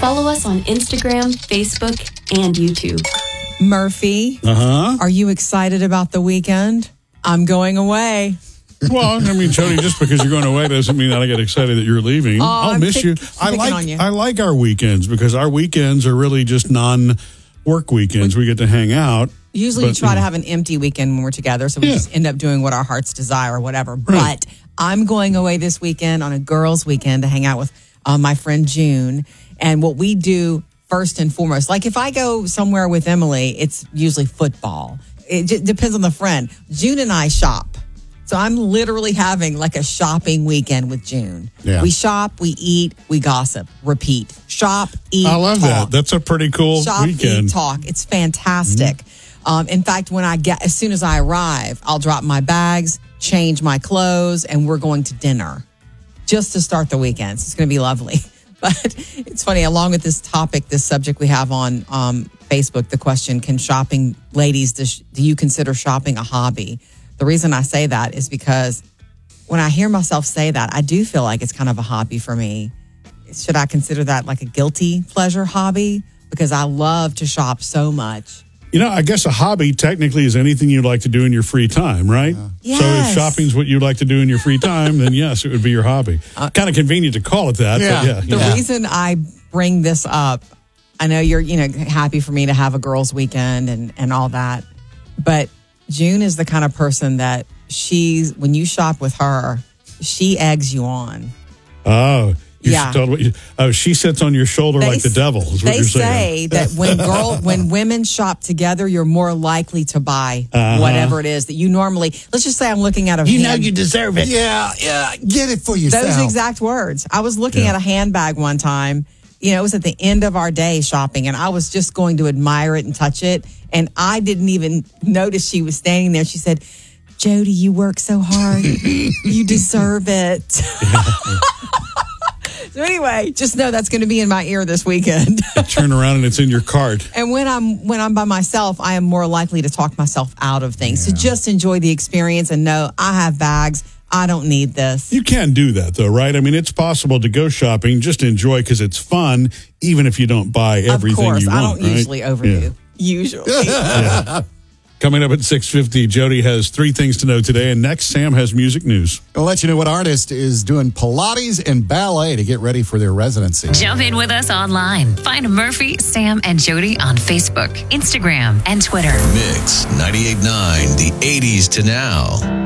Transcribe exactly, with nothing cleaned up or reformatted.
Follow us on Instagram, Facebook, and YouTube. Murphy, Uh-huh. are you excited about the weekend? I'm going away. Well, I mean, Jody, just because you're going away doesn't mean that I get excited that you're leaving. Oh, I'll I'm miss pick- you. I picking like on you. I like our weekends because our weekends are really just non-work weekends. We get to hang out. Usually we But, try to mm. have an empty weekend when we're together, so we Yeah. just end up doing what our hearts desire or whatever. Right. But I'm going away this weekend on a girls' weekend to hang out with uh, my friend June. And what we do first and foremost, like if I go somewhere with Emily, it's usually football. It just depends on the friend. June and I shop. So I'm literally having like a shopping weekend with June. Yeah. We shop, we eat, we gossip, repeat. Shop, eat, I love talk. that. That's a pretty cool Shop, weekend. eat, talk. It's fantastic. Mm-hmm. Um, in fact, when I get, as soon as I arrive, I'll drop my bags, change my clothes, and we're going to dinner just to start the weekend. So it's going to be lovely. But it's funny, along with this topic, this subject we have on um, Facebook, the question, can shopping, ladies, does, do you consider shopping a hobby? The reason I say that is because when I hear myself say that, I do feel like it's kind of a hobby for me. Should I consider that like a guilty pleasure hobby? Because I love to shop so much. You know, I guess a hobby technically is anything you'd like to do in your free time, right? Yes. So if shopping's what you'd like to do in your free time, then yes, it would be your hobby. Uh, kind of convenient to call it that, Yeah. but yeah. The Yeah. reason I bring this up, I know you're, you know, happy for me to have a girls' weekend and, and all that, but June is the kind of person that she's, when you shop with her, she eggs you on. Oh, you Yeah. told what you, oh, she sits on your shoulder They like the s- devil, is what They you're say saying. that when girl, when women shop together, you're more likely to buy Uh-huh. whatever it is that you normally. Let's just say I'm looking at a. You know hand- you deserve it. Yeah, yeah. Get it for yourself. Those exact words. I was looking Yeah. at a handbag one time. You know, it was at the end of our day shopping, and I was just going to admire it and touch it, and I didn't even notice she was standing there. She said, "Jody, you work so hard. You deserve it." So anyway, just know that's going to be in my ear this weekend. Turn around and it's in your cart. And when I'm when I'm by myself, I am more likely to talk myself out of things. So just enjoy the experience and know I have bags. I don't need this. You can do that, though, right? I mean, it's possible to go shopping, just enjoy because it's fun, even if you don't buy everything of course, you want. I don't right? usually overdo. Yeah. Usually. Yeah. Coming up at six fifty, Jody has three things to know today, and next, Sam has music news. I'll let you know what artist is doing Pilates and ballet to get ready for their residency. Jump in with us online. Find Murphy, Sam, and Jody on Facebook, Instagram, and Twitter. Mix ninety-eight point nine, the eighties to now.